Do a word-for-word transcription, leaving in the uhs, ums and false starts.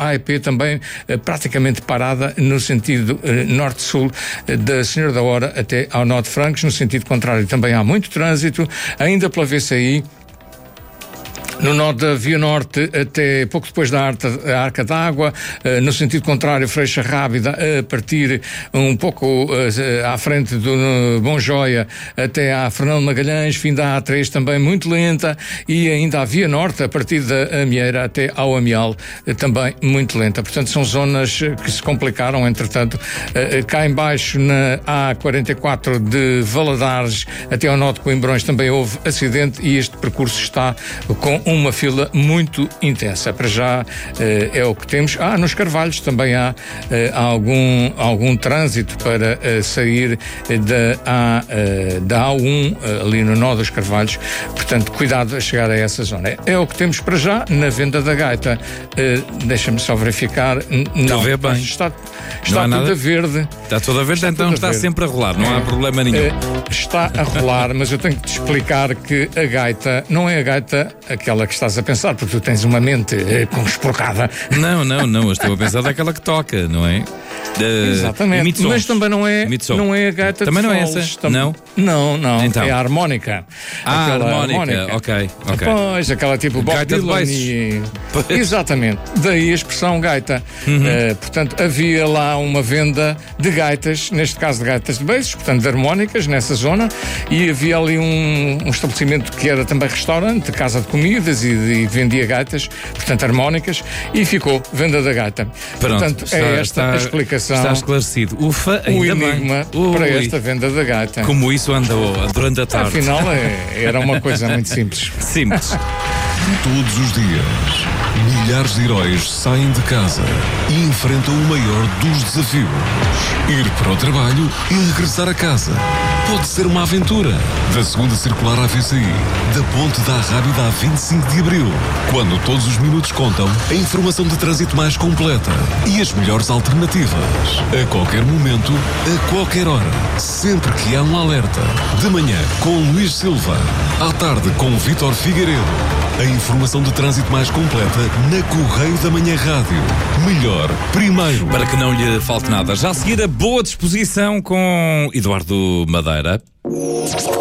A E P também uh, praticamente parada no sentido uh, norte-sul uh, da Senhora da Hora até ao Nó de Francos. No sentido contrário também há muito trânsito, ainda pela V C I. No nó da Via Norte, até pouco depois da Arca, Arca d'Água, uh, no sentido contrário, Freixa Rábida, a partir um pouco uh, à frente do uh, Bom Joia, até à Fernando Magalhães, fim da A três também muito lenta, e ainda a Via Norte, a partir da Amieira até ao Amial, uh, também muito lenta. Portanto, são zonas que se complicaram, entretanto, uh, cá em baixo, na A quarenta e quatro de Valadares, até ao Nó de Coimbrões, também houve acidente, e este percurso está com uma fila muito intensa. Para já eh, é o que temos. Ah, nos Carvalhos também há eh, algum, algum trânsito para eh, sair da, A, eh, da A um, eh, ali no Nó dos Carvalhos. Portanto, cuidado a chegar a essa zona. É, é o que temos para já na Venda da Gaita. Eh, Deixa-me só verificar. N- não, vê bem. Está, está Não há tudo nada? a verde. Está tudo a ver, Está então tudo a está verde. sempre a rolar, não há problema nenhum. Eh, está a rolar, mas eu tenho que te explicar que a gaita não é a gaita aquela que estás a pensar, porque tu tens uma mente eh, conspurcada. Não, não, não, eu estou a pensar daquela que toca, não é? Uh, Exatamente, emite sons. mas também não é, Emite som. não é a gaita Também de não é foles. essa? Tam- Não? Não, não, Então. é a harmónica. Ah, Aquela harmónica, ok, ok. Pois, aquela tipo Bob Gaita de Dylan baixos. e... Pois. Exatamente, daí a expressão gaita. Uhum. Eh, portanto, havia lá uma venda de gaitas, neste caso de gaitas de baixos, portanto de harmónicas, nessa zona, e havia ali um, um estabelecimento que era também restaurante, casa de comidas, e, e vendia gaitas, portanto harmónicas, e ficou venda da gaita. Pronto, portanto, está- é esta está- a explicação, Está esclarecido. Ufa, o ainda enigma bem. para Ui, esta venda da gaita. Como isso andou durante a tarde. Afinal, é, era uma coisa muito simples. Simples. Todos os dias, milhares de heróis saem de casa e enfrentam o maior dos desafios: ir para o trabalho e regressar a casa. Pode ser uma aventura. Da segunda circular à V C I, da ponte da Rábida a vinte e cinco de abril, quando todos os minutos contam, a informação de trânsito mais completa e as melhores alternativas. A qualquer momento, a qualquer hora, sempre que há um alerta. De manhã, com Luís Silva. À tarde, com Vítor Figueiredo. A informação de trânsito mais completa na Correio da Manhã Rádio. Melhor, primeiro. Para que não lhe falte nada. Já a seguir, a boa disposição com Eduardo Madeira.